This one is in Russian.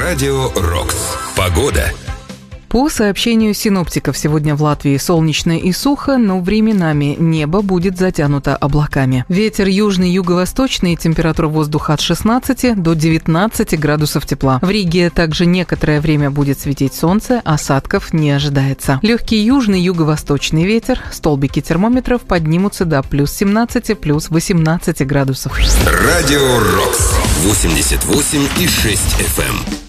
Радио «Рокс». Погода. По сообщению синоптиков, сегодня в Латвии солнечно и сухо, но временами небо будет затянуто облаками. Ветер южный, юго-восточный, температура воздуха от 16 до 19 градусов тепла. В Риге также некоторое время будет светить солнце, осадков не ожидается. Легкий южный, юго-восточный ветер, столбики термометров поднимутся до плюс 17, плюс 18 градусов. Радио «Рокс» 88,6 FM.